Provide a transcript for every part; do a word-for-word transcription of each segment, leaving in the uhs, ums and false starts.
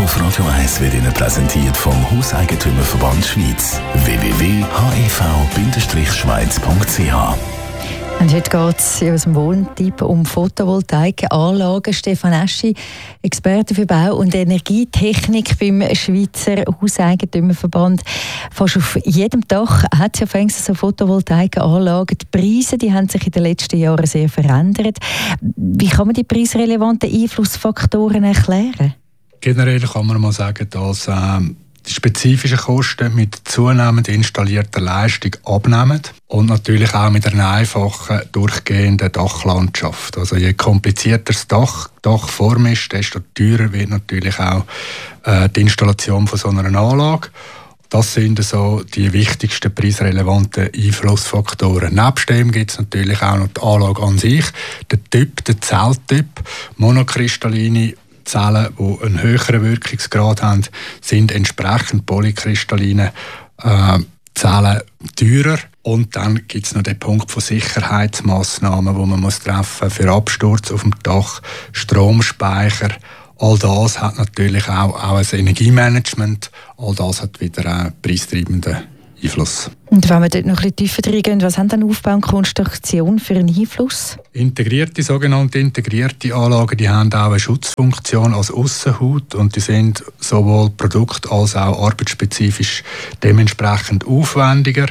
auf Radio eins wird Ihnen präsentiert vom Hauseigentümerverband Schweiz. w w w punkt h e v Bindestrich schweiz punkt c h. Und heute geht es in unserem Wohntipp um Photovoltaikanlagen. Stefan Eschi, Experte für Bau- und Energietechnik beim Schweizer Hauseigentümerverband. Fast auf jedem Dach hat es ja fängst so Photovoltaikanlagen. Die Preise die haben sich in den letzten Jahren sehr verändert. Wie kann man die preisrelevanten Einflussfaktoren erklären? Generell kann man mal sagen, dass ähm, die spezifischen Kosten mit zunehmend installierter Leistung abnehmen und natürlich auch mit einer einfachen, durchgehenden Dachlandschaft. Also je komplizierter das Dach, Dachform ist, desto teurer wird natürlich auch äh, die Installation von so einer Anlage. Das sind so die wichtigsten preisrelevanten Einflussfaktoren. Nebst dem gibt es natürlich auch noch die Anlage an sich, der Typ, der Zelltyp, monokristalline Zellen, die einen höheren Wirkungsgrad haben, sind entsprechend polykristalline äh, Zellen teurer. Und dann gibt es noch den Punkt von Sicherheitsmaßnahmen, die man muss treffen für Absturz auf dem Dach, Stromspeicher. All das hat natürlich auch, auch ein Energiemanagement. All das hat wieder einen preistreibenden Einfluss. Und wenn wir dort noch ein bisschen tiefer reingehen, was haben dann Aufbau und Konstruktion für einen Einfluss? Integrierte, sogenannte integrierte Anlagen, die haben auch eine Schutzfunktion als Aussenhaut und die sind sowohl produkt- als auch arbeitsspezifisch dementsprechend aufwendiger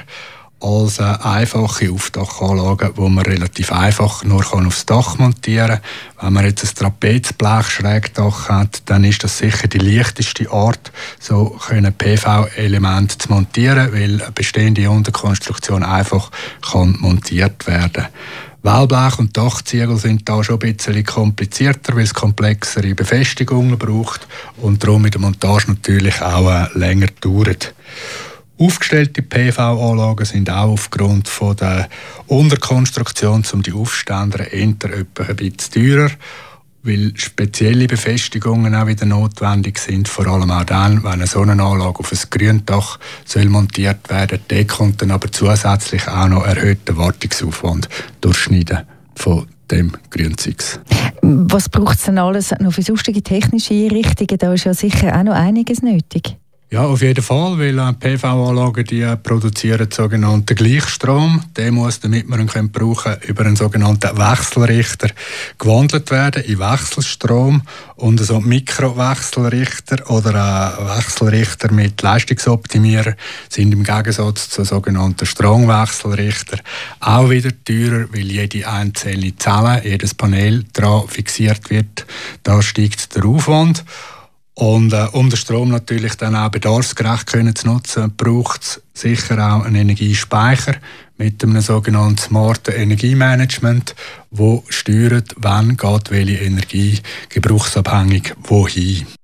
als eine einfache Aufdachanlage, die man relativ einfach nur aufs Dach montieren kann. Wenn man jetzt ein Trapezblech-Schrägdach hat, dann ist das sicher die leichteste Art, so P V-Elemente zu montieren, weil eine bestehende Unterkonstruktion einfach kann montiert werden. Wellblech und Dachziegel sind da schon ein bisschen komplizierter, weil es komplexere Befestigungen braucht und darum mit der Montage natürlich auch länger dauert. Aufgestellte P V-Anlagen sind auch aufgrund von der Unterkonstruktion, um die Aufstände eher etwa ein bisschen teurer, weil spezielle Befestigungen auch wieder notwendig sind, vor allem auch dann, wenn eine Sonnenanlage auf ein Gründach soll montiert werden soll. Da kommt dann aber zusätzlich auch noch erhöhter Wartungsaufwand durchschneiden von dem Grünzeugs. Was braucht es denn alles noch für sonstige technische Einrichtungen? Da ist ja sicher auch noch einiges nötig. Ja, auf jeden Fall, weil P V-Anlagen die produzieren sogenannten Gleichstrom. Der muss, damit man ihn brauchen können, über einen sogenannten Wechselrichter gewandelt werden in Wechselstrom. Und so Mikrowechselrichter oder ein Wechselrichter mit Leistungsoptimierer sind im Gegensatz zu sogenannten Stromwechselrichter auch wieder teurer, weil jede einzelne Zelle, jedes Panel daran fixiert wird. Da steigt der Aufwand. Und äh, um den Strom natürlich dann auch bedarfsgerecht können zu nutzen, braucht es sicher auch einen Energiespeicher mit einem sogenannten smarten Energiemanagement, wo steuert, wann geht welche Energie gebrauchsabhängig wohin.